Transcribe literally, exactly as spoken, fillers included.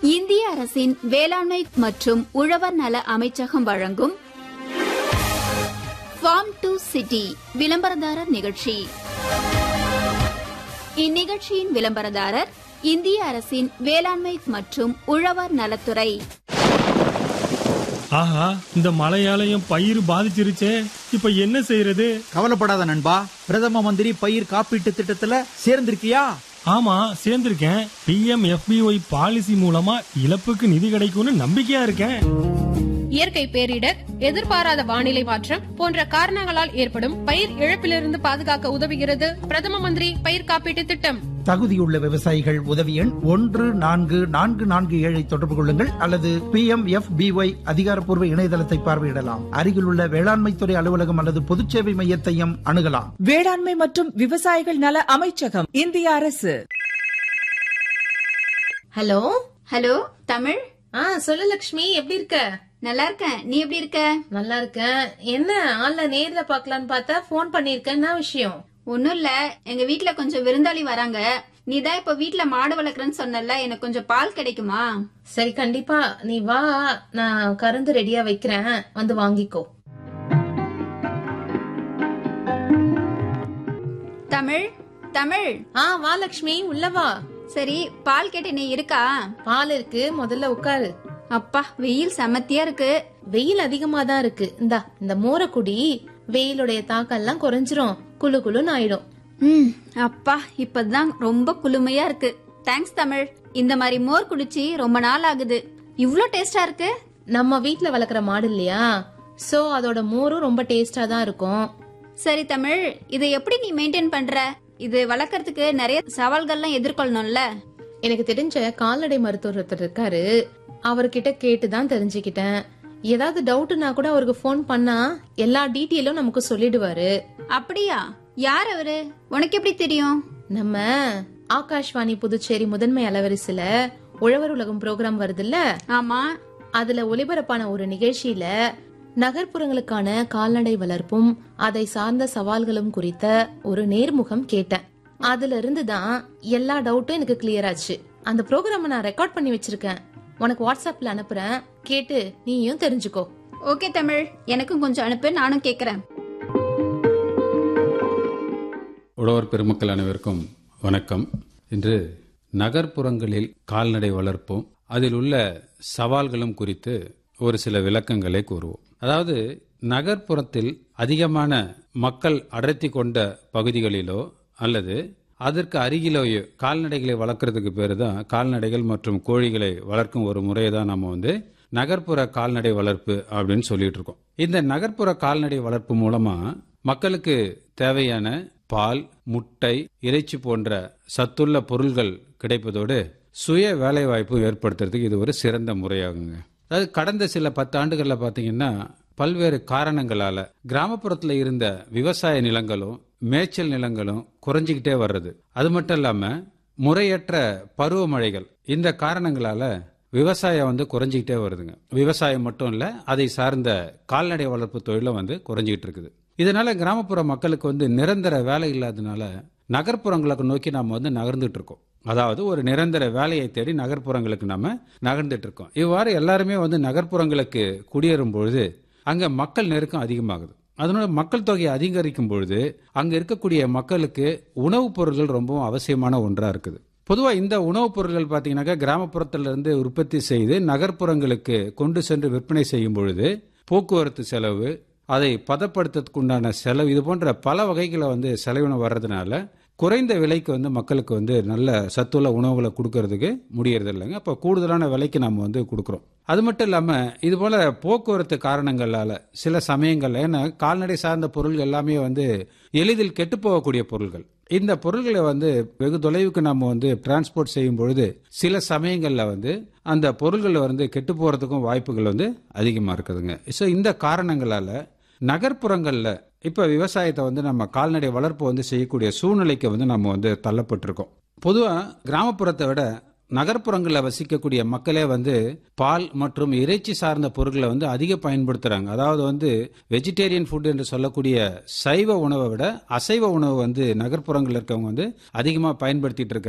இந்திய அரசின் வேளாண்மை மற்றும் உழவர் நல அமைச்சகம் வழங்கும் ஃபார்ம் டு சிட்டி விளம்பரதாரர் நிகழ்ச்சி. இந்நிகழ்ச்சியின் விளம்பரதாரர் இந்திய அரசின் வேளாண்மை மற்றும் உழவர் நலத்துறை. ஆஹா, இந்த மழையாலையும் பயிர் பாதிச்சிருச்சே, இப்ப என்ன செய்யறது? கவலைப்படாத நண்பா, பிரதம மந்திரி பயிர் காப்பீட்டு திட்டத்துல சேர்ந்திருக்கியா? ஆமா, சேர்ந்திருக்கேன். B M F B Y policy மூலமா இழப்புக்கு நிதி கிடைக்கும்னு நம்பிக்கையா இருக்கேன். இயற்கை பேரிடர், எதிர்பாராத வானிலை மாற்றம் போன்ற காரணங்களால் ஏற்படும் பயிர் இழப்பிலிருந்து பாதுகாக்க உதவுகிறது பிரதம மந்திரி பயிர் காப்பீட்டு திட்டம். தகுதியுள்ள விவசாயிகள் உதவி எண் ஒன்று நான்கு நான்கு நான்கு ஏழை தொடர்பு கொள்ளுங்கள் அல்லது B M F B Y அதிகாரப்பூர்வ இணையதளத்தை பார்வையிடலாம். அருகிலுள்ள வேளாண்மைத்துறை அலுவலகம் அல்லது பொதுச்சேவை மையத்தையும் அணுகலாம். வேளாண்மை மற்றும் விவசாயிகள் நல அமைச்சகம், இந்திய அரசு. Hello hello Tamil. ஆ சொல்லு லட்சுமி, எப்படி இருக்க? நல்லா இருக்கேன், நீ எப்படி இருக்க? நல்லா இருக்கேன். என்ன ஆள்ல நேர்ல பாக்கலான்னு பார்த்தா போன் பண்ணிருக்கேன், என்ன விஷயம்? ஒன்னும் இல்ல, எங்க வீட்ல கொஞ்சம் விருந்தாளி வராங்க. நீதான் இப்ப வீட்ல மாடு வளர்க்கறேன்னு சொன்னல, எனக்கு கொஞ்சம் பால் கிடைக்குமா? சரி, கண்டிப்பா நீ வா, நான் கருந்து ரெடியா வைக்கிறேன், வந்து வாங்கிக்கோ. தமிழ் தமிழ். ஆ வா லட்சுமி, உள்ள வா. சரி, பால் கேட்டு நீ இருக்கா? பால் இருக்கு, முதல்ல உட்காரு. அப்பா, வெயில் செமத்தியா இருக்கு. வெயில் அதிகமா தான் இருக்கு. இந்தா இந்த மோரை குடி, வெயிலுடைய தாக்கம் எல்லாம் குறைஞ்சிரும், குளு குளுன்னு ஆயிடும். ம், அப்பா இப்பதான் ரொம்ப குளுமையா இருக்கு. தேங்க்ஸ் தமிழ். இந்த மாதிரி மோர் குடிச்சு ரொம்ப நாள் ஆகுது. இவ்ளோ டேஸ்டா இருக்கு. நம்ம வீட்ல வளர்க்குற மாடு இல்லையா, சோ அதோட மோரும் ரொம்ப டேஸ்டா தான் இருக்கும். சரி தமிழ், இதை எப்படி நீ மெயின்டைன் பண்ற? இது வளர்க்கறதுக்கு நிறைய சவால்கள்லாம் எதிர்கொள்ளணும்ல. எனக்கு தெரிஞ்ச கால்நடை மருத்துவர் ஒருத்தர் இருக்காரு, அவர்கிட்ட கேட்டுதான் தெரிஞ்சுக்கிட்டேன். ஏதாவது டவுட்னா கூட அவருக்கு போன் பண்ணா எல்லா டீட்டெயிலும் நமக்கு சொல்லிடுவாரு. அப்படியா? யார் அவரு? உனக்கு எப்படி தெரியும்? நம்ம ஆகாஷ்வாணி புதுச்சேரி முதன்மை அலைவரிசையில உழவர் உலகம் ப்ரோக்ராம் வருதுல்ல? ஆமா. அதுல ஒளிபரப்பான ஒரு நிகழ்ச்சியில நகர்ப்புறங்களுக்கான கால்நடை வளர்ப்பும் அதை சார்ந்த சவால்களும் குறித்த ஒரு நேர்முகம் கேட்டேன். அதுல இருந்துதான் எல்லா டவுட்டும் எனக்கு கிளியர் ஆச்சு. அந்த ப்ரோக்ராம் நான் ரெக்கார்ட் பண்ணி வச்சிருக்கேன், உனக்கு வாட்ஸ்அப்ல அனுப்புறேன், கேட்டு நீயும் தெரிஞ்சுக்கோ. ஓகே தமிழ், எனக்கும் கொஞ்சம் அனுப்பு, நானும் கேக்குறேன். உழவர் பெருமக்கள் அனைவருக்கும் வணக்கம். இன்று நகர்ப்புறங்களில் கால்நடை வளர்ப்பும் அதில் உள்ள சவால்களும் குறித்து ஒரு சில விளக்கங்களை கூறுவோம். அதாவது, நகர்ப்புறத்தில் அதிகமான மக்கள் அடர்த்தி கொண்ட பகுதிகளிலோ அல்லது அதற்கு அருகிலேயோ கால்நடைகளை வளர்க்கறதுக்கு பேரு தான் கால்நடைகள் மற்றும் கோழிகளை வளர்க்கும் ஒரு முறையை தான் நம்ம வந்து நகர்ப்புற கால்நடை வளர்ப்பு அப்படின்னு சொல்லிட்டு இருக்கோம். இந்த நகர்ப்புற கால்நடை வளர்ப்பு மூலமா மக்களுக்கு தேவையான பால், முட்டை, இறைச்சி போன்ற சத்துள்ள பொருள்கள் கிடைப்பதோடு சுய வேலை வாய்ப்பு ஏற்படுத்துறதுக்கு இது ஒரு சிறந்த முறையாகுங்க. அதாவது கடந்த சில பத்து ஆண்டுகள்ல பாத்தீங்கன்னா பல்வேறு காரணங்களால கிராமப்புறத்துல இருந்த விவசாய நிலங்களும் மேய்ச்சல் நிலங்களும் குறைஞ்சிக்கிட்டே வர்றது. அது மட்டும் இல்லாம முறையற்ற பருவமழைகள், இந்த காரணங்களால விவசாயம் வந்து குறைஞ்சிக்கிட்டே வருதுங்க. விவசாயம் மட்டும் இல்ல, அதை சார்ந்த கால்நடை வளர்ப்பு தொழிலும் வந்து குறைஞ்சிக்கிட்டு இருக்குது. இதனால கிராமப்புற மக்களுக்கு வந்து நிரந்தர வேலை இல்லாதனால நகர்ப்புறங்களுக்கு நோக்கி நாம வந்து நகர்ந்துட்டு இருக்கோம். அதாவது ஒரு நிரந்தர வேலையை தேடி நகர்ப்புறங்களுக்கு நாம நகர்ந்துட்டு இருக்கோம். இவ்வாறு எல்லாருமே வந்து நகர்ப்புறங்களுக்கு குடியேறும் பொழுது அங்க மக்கள் நெருக்கம் அதிகமாகுது. அதனால மக்கள் தொகையை அதிகரிக்கும் பொழுது அங்க இருக்கக்கூடிய மக்களுக்கு உணவுப் பொருட்கள் ரொம்பவும் அவசியமான ஒன்றா இருக்குது. பொதுவா இந்த உணவுப் பொருட்கள் பாத்தீங்கன்னாக்கா கிராமப்புறத்திலிருந்து உற்பத்தி செய்து நகர்ப்புறங்களுக்கு கொண்டு சென்று விற்பனை செய்யும் பொழுது போக்குவரத்து செலவு, அதை பதப்படுத்துறதுக்கு உண்டான செலவு, இது போன்ற பல வகைகளை வந்து செலவினம் வர்றதுனால குறைந்த விலைக்கு வந்து மக்களுக்கு வந்து நல்ல சத்துள்ள உணவுகளை கொடுக்கறதுக்கு முடியறது இல்லைங்க. அப்போ கூடுதலான விலைக்கு நம்ம வந்து கொடுக்குறோம். அது மட்டும் இல்லாம இது போல போக்குவரத்து காரணங்களால சில சமயங்கள்ல, ஏன்னா கால்நடை சார்ந்த பொருள்கள் எல்லாமே வந்து எளிதில் கெட்டு போகக்கூடிய பொருள்கள். இந்த பொருள்களை வந்து வெகு தொலைவுக்கு நம்ம வந்து டிரான்ஸ்போர்ட் செய்யும் பொழுது சில சமயங்கள்ல வந்து அந்த பொருள்கள் வந்து கெட்டு போறதுக்கும் வாய்ப்புகள் வந்து அதிகமா இருக்குதுங்க. ஸோ இந்த காரணங்களால நகர்ப்புறங்கள்ல இப்ப விவசாயத்தை வந்து நம்ம கால்நடை வளர்ப்பு வந்து செய்யக்கூடிய சூழ்நிலைக்கு வந்து நம்ம வந்து தள்ளப்பட்டிருக்கோம். பொதுவா கிராமப்புறத்தை விட நகர்ப்புறங்களில் வசிக்கக்கூடிய மக்களே வந்து பால் மற்றும் இறைச்சி சார்ந்த பொருட்களை வந்து அதிக பயன்படுத்துறாங்க. அதாவது வந்து வெஜிடேரியன் ஃபுட் என்று சொல்லக்கூடிய சைவ உணவை விட அசைவ உணவு வந்து நகர்ப்புறங்களில் இருக்கவங்க வந்து அதிகமாக பயன்படுத்திட்டு இருக்காங்க.